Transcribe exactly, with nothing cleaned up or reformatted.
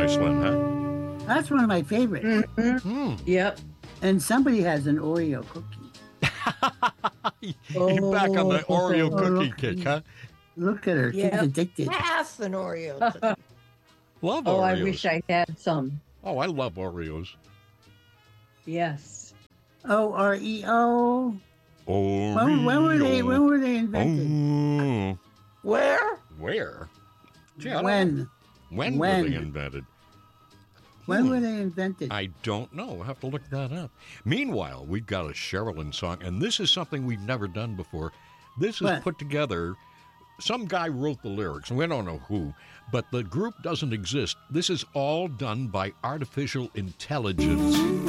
porcelain, huh? That's one of my favorites. Mm-hmm. Mm. Yep. And somebody has an Oreo cookie. You're back on the Oreo Oh, cookie look. kick, huh? Look at her. She's Yep. addicted. Half an Oreo. Love Oh, Oreos. I wish I had some. Oh, I love Oreos. Yes. O R E O. Oreo. When, when were they? When were they invented? Oh. Where? Where? Gee, I don't know. When? When, When? were they invented? When Hmm. were they invented? I don't know. We'll have to look that up. Meanwhile, we've got a Sherilyn song, and this is something we've never done before. This is What? put together. Some guy wrote the lyrics, and we don't know who, but the group doesn't exist. This is all done by artificial intelligence.